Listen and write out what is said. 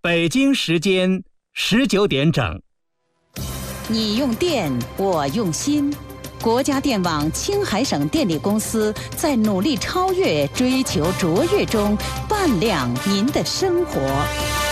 北京时间19点整。 你用电，我用心。国家电网青海省电力公司在努力超越、追求卓越中，伴亮您的生活。